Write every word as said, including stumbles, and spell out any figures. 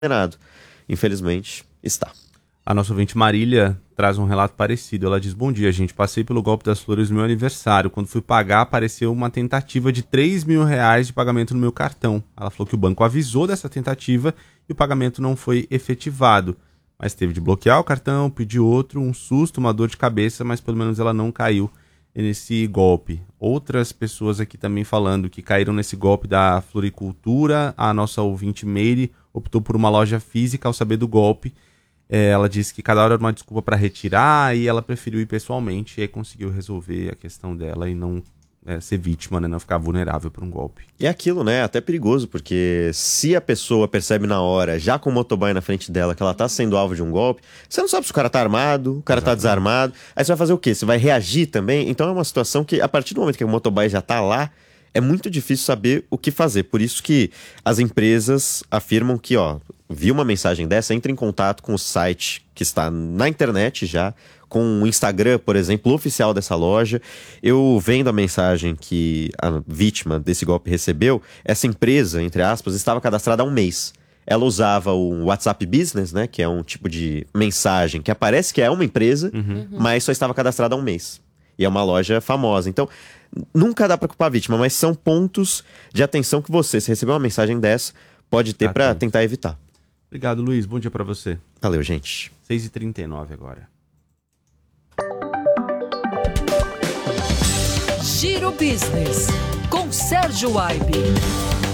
condenado. Infelizmente, está. A nossa ouvinte Marília traz um relato parecido. Ela diz: bom dia, gente. Passei pelo golpe das flores no meu aniversário. Quando fui pagar, apareceu uma tentativa de três mil reais de pagamento no meu cartão. Ela falou que o banco avisou dessa tentativa e o pagamento não foi efetivado. Mas teve de bloquear o cartão, pedir outro, um susto, uma dor de cabeça, mas pelo menos ela não caiu nesse golpe. Outras pessoas aqui também falando que caíram nesse golpe da floricultura. A nossa ouvinte Meire optou por uma loja física ao saber do golpe. É, ela disse que cada hora era uma desculpa para retirar e ela preferiu ir pessoalmente e aí conseguiu resolver a questão dela e não é, ser vítima, né, não ficar vulnerável para um golpe. E é aquilo, né? Até perigoso, porque se a pessoa percebe na hora, já com o motoboy na frente dela, que ela tá sendo alvo de um golpe, você não sabe se o cara tá armado, o cara Exatamente. Tá desarmado. Aí você vai fazer o quê? Você vai reagir também? Então é uma situação que, a partir do momento que o motoboy já tá lá, é muito difícil saber o que fazer. Por isso que as empresas afirmam que, ó, viu uma mensagem dessa, entre em contato com o site que está na internet já, com o Instagram, por exemplo, oficial dessa loja. Eu vendo a mensagem que a vítima desse golpe recebeu, essa empresa, entre aspas, estava cadastrada há um mês. Ela usava o WhatsApp Business, né, que é um tipo de mensagem que aparece que é uma empresa, uhum. mas só estava cadastrada há um mês. E é uma loja famosa. Então, nunca dá para culpar a vítima, mas são pontos de atenção que você, se receber uma mensagem dessa, pode ter para tentar evitar. Obrigado, Luiz. Bom dia para você. Valeu, gente. seis e trinta e nove agora. Giro Business, com Sérgio Aibe.